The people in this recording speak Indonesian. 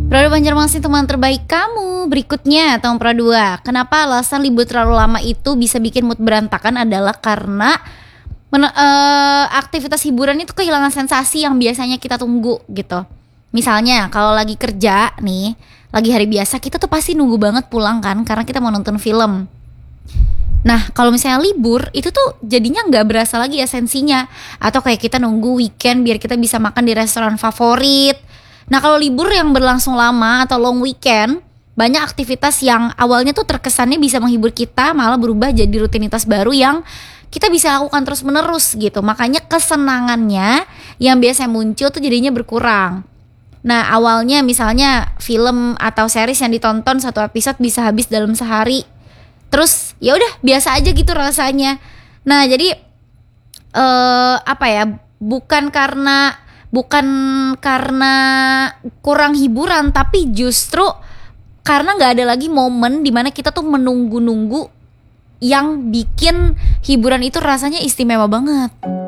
Prado Banjarmasin teman terbaik kamu. Berikutnya Pro 2. Kenapa alasan libur terlalu lama itu bisa bikin mood berantakan adalah karena aktivitas hiburan itu kehilangan sensasi yang biasanya kita tunggu gitu. Misalnya kalau lagi kerja nih, lagi hari biasa kita tuh pasti nunggu banget pulang kan, karena kita mau nonton film. Nah kalau misalnya libur itu tuh jadinya gak berasa lagi esensinya. Atau kayak kita nunggu weekend biar kita bisa makan di restoran favorit. Nah kalau libur yang berlangsung lama atau long weekend, banyak aktivitas yang awalnya tuh terkesannya bisa menghibur kita malah berubah jadi rutinitas baru yang kita bisa lakukan terus menerus gitu. Makanya kesenangannya yang biasanya muncul tuh jadinya berkurang. Nah awalnya misalnya film atau series yang ditonton satu episode bisa habis dalam sehari, terus ya udah biasa aja gitu rasanya. Nah jadi bukan karena kurang hiburan, tapi justru karena nggak ada lagi momen dimana kita tuh menunggu-nunggu yang bikin hiburan itu rasanya istimewa banget.